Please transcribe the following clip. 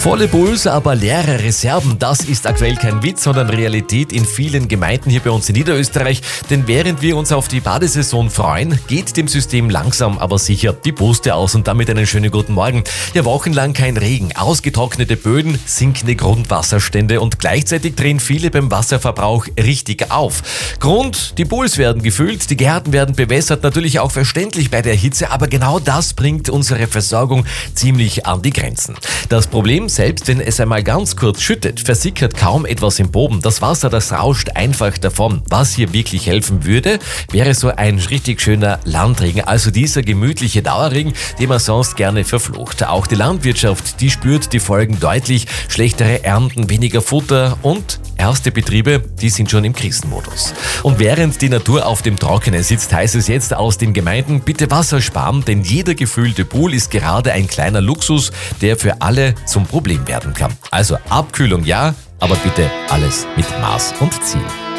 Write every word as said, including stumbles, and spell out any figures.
Volle Pools, aber leere Reserven, das ist aktuell kein Witz, sondern Realität in vielen Gemeinden hier bei uns in Niederösterreich. Denn während wir uns auf die Badesaison freuen, geht dem System langsam aber sicher die Puste aus und damit einen schönen guten Morgen. Ja, wochenlang kein Regen, ausgetrocknete Böden, sinkende Grundwasserstände und gleichzeitig drehen viele beim Wasserverbrauch richtig auf. Grund, die Pools werden gefüllt, die Gärten werden bewässert, natürlich auch verständlich bei der Hitze, aber genau das bringt unsere Versorgung ziemlich an die Grenzen. Das Problem, selbst wenn es einmal ganz kurz schüttet, versickert kaum etwas im Boden. Das Wasser, das rauscht einfach davon. Was hier wirklich helfen würde, wäre so ein richtig schöner Landregen, also dieser gemütliche Dauerregen, den man sonst gerne verflucht. Auch die Landwirtschaft, die spürt die Folgen deutlich. Schlechtere Ernten, weniger Futter und erste Betriebe, die sind schon im Krisenmodus. Und während die Natur auf dem Trockenen sitzt, heißt es jetzt aus den Gemeinden, bitte Wasser sparen, denn jeder gefüllte Pool ist gerade ein kleiner Luxus, der für alle zum Problem werden kann. Also Abkühlung ja, aber bitte alles mit Maß und Ziel.